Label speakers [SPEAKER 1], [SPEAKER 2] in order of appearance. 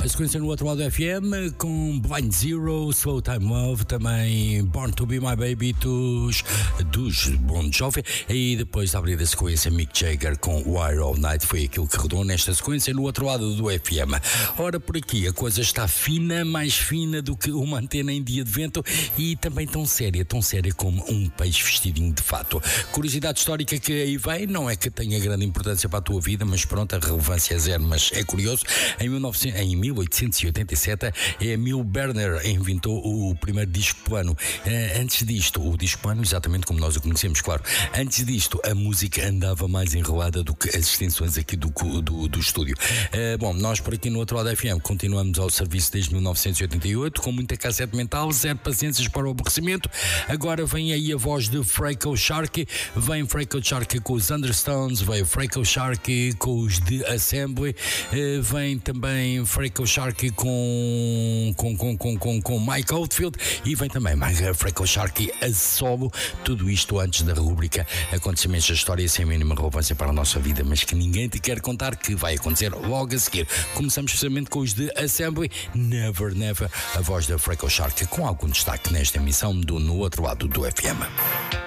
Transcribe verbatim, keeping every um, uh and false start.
[SPEAKER 1] A sequência no outro lado do F M com Blind Zero, Slow Time Love, também Born to Be My Baby dos, dos Bon Jovi, e depois de abrir a sequência Mick Jagger com Wire All Night, foi aquilo que rodou nesta sequência no outro lado do F M. Ora, por aqui a coisa está fina, mais fina do que uma antena em dia de vento, e também tão séria, tão séria como um peixe vestidinho de fato. Curiosidade histórica que aí vem, não é que tenha grande importância para a tua vida, mas pronto, a relevância é zero, mas é curioso. Em, mil e novecentos, em mil oitocentos e oitenta e sete, Emil Berner inventou o primeiro disco plano. Antes disto, o disco plano, exatamente como nós o conhecemos, claro. Antes disto, a música andava mais enrolada do que as extensões aqui do, do, do estúdio. Bom, nós por aqui no outro lado da F M continuamos ao serviço desde mil novecentos e oitenta e oito, com muita cassete mental, zero paciências para o aborrecimento. Agora vem aí a voz de Franco Sharkey, vem Franco Sharkey com os Understones, vem Franco Sharkey com os The Assembly, vem também Franco Sharkey com, com, com, com, com, com Mike Oldfield, e vem também Franco Sharkey a solo. Tudo isto antes da rubrica Acontecimentos da História sem mínima relevância para a nossa vida, mas que ninguém te quer contar, que vai acontecer logo a seguir. Começamos precisamente com os The Assembly, Never Never, a voz da Franco Sharkey, com algum destaque nesta emissão do No Outro Lado do F M.